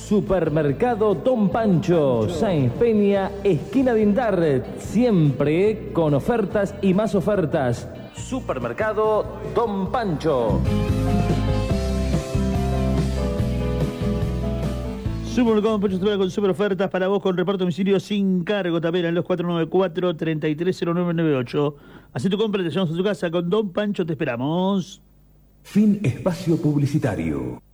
Supermercado Don Pancho, Sáenz Peña, esquina Dindar, siempre con ofertas y más ofertas. Supermercado Don Pancho. Supermercado Don Pancho con super ofertas para vos con reparto domicilio sin cargo también en los 494-330998. Hacé tu compra y te llevamos a tu casa con Don Pancho, te esperamos. Fin espacio publicitario.